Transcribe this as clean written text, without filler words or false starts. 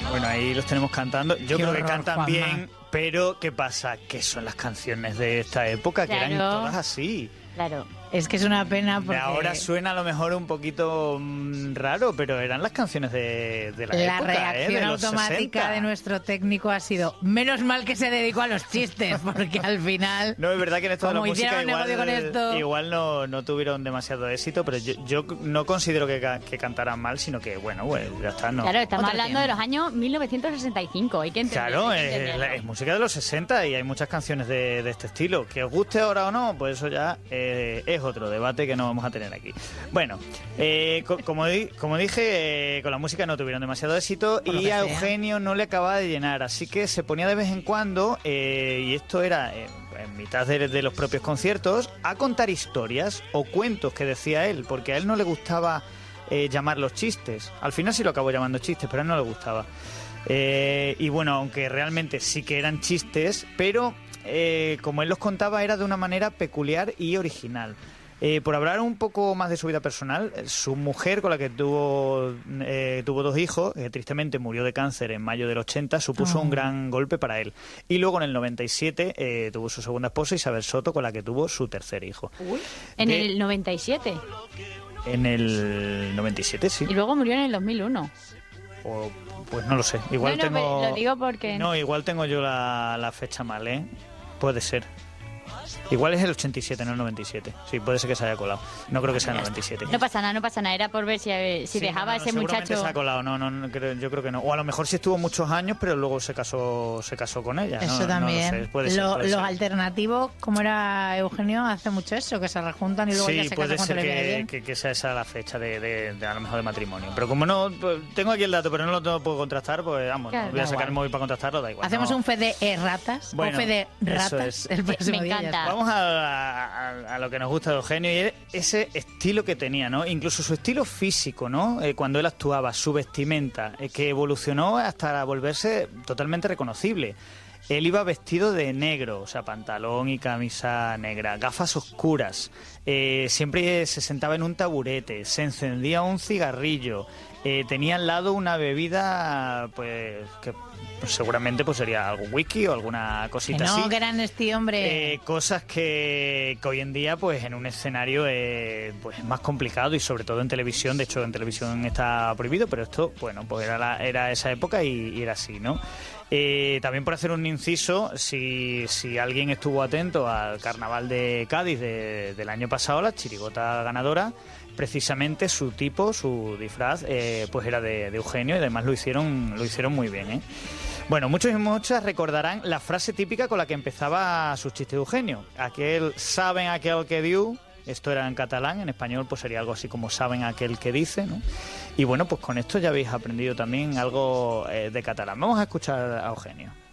Bueno, ahí los tenemos cantando. Yo Qué creo que horror, cantan Juanma. bien, pero ¿qué pasa? Que son las canciones de esta época, que eran Claro. todas así. Claro. Es que es una pena De porque ahora suena a lo mejor un poquito raro, pero eran las canciones de la época, reacción de los automática 60. de nuestro técnico ha sido menos mal que se dedicó a los chistes, porque al final... No, es verdad que en esto de la Como música hicieron negocio con esto. igual no tuvieron demasiado éxito, pero yo no considero que cantaran mal, sino que, bueno, pues ya está. No. Claro, estamos Otro hablando tiempo. de los años 1965, hay que entenderlo. Claro, hay que es entenderlo. música de los 60 y hay muchas canciones de este estilo. Que os guste ahora o no, pues eso ya es otro debate que no vamos a tener aquí. Bueno, como dije, con la música no tuvieron demasiado éxito Por lo y que a sea. Eugenio no le acababa de llenar, así que se ponía de vez en cuando, y esto era en mitad de los propios conciertos, a contar historias o cuentos que decía él, porque a él no le gustaba llamar los chistes. Al final sí lo acabó llamando chistes, pero a él no le gustaba. Y bueno, aunque realmente sí que eran chistes, pero como él los contaba era de una manera peculiar y original. Por hablar un poco más de su vida personal, su mujer, con la que tuvo 2 hijos, tristemente murió de cáncer en mayo del 80, supuso un gran golpe para él. Y luego en el 97 tuvo su segunda esposa, Isabel Soto, con la que tuvo su tercer hijo. En De- el 97. En el 97, sí. Y luego murió en el 2001. O, pues no lo sé. Igual No, tengo... lo digo porque... No, igual tengo yo la fecha mal, ¿eh? Puede ser. Igual es el 87, no el 97. Sí, puede ser que se haya colado. No creo que sea el 97. No pasa nada. Era por ver si Sí, dejaba a ese seguramente muchacho... se ha colado. Yo creo que no. O a lo mejor sí estuvo muchos años, pero luego se casó con ella. Eso No también. lo sé. Puede ser, puede Los ser. alternativos, como era Eugenio, hace mucho eso, que se rejuntan y luego ya Sí, se puede casan ser cuando le viene que, bien. que sea esa la fecha de a lo mejor de matrimonio. Pero como no, pues, tengo aquí el dato, pero no lo puedo contrastar, pues vamos, Claro, no voy a da sacar igual. el móvil para contrastarlo, da igual. Hacemos no. un fe de ratas, Bueno, un fe de eso ratas es. el próximo Me día. ya encanta. está. Vamos a lo que nos gusta de Eugenio y es ese estilo que tenía, ¿no? Incluso su estilo físico, ¿no? Cuando él actuaba, su vestimenta, que evolucionó hasta volverse totalmente reconocible. Él iba vestido de negro, o sea, pantalón y camisa negra, gafas oscuras, siempre se sentaba en un taburete, se encendía un cigarrillo, tenía al lado una bebida, pues, que pues, seguramente pues sería algo whisky o alguna Que cosita no, así. que eran este hombre. Cosas que hoy en día, pues en un escenario pues es más complicado y sobre todo en televisión. De hecho, en televisión está prohibido, pero esto, bueno, pues era esa época y era así, ¿no? También por hacer un inciso, si alguien estuvo atento al Carnaval de Cádiz del año pasado, la chirigota ganadora, precisamente su disfraz, pues era de Eugenio y además lo hicieron muy bien, ¿eh? Bueno, muchos y muchas recordarán la frase típica con la que empezaba sus chistes de Eugenio. Saben aquel que diu. Esto era en catalán, en español pues sería algo así como saben aquel que dice, ¿no? Y bueno, pues con esto ya habéis aprendido también algo de catalán. Vamos a escuchar a Eugenio.